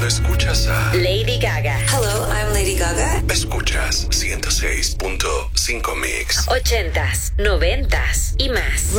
Cuando escuchas a Lady Gaga. Hello, I'm Lady Gaga. Escuchas 106.5 Mix. 80s, 90s y más.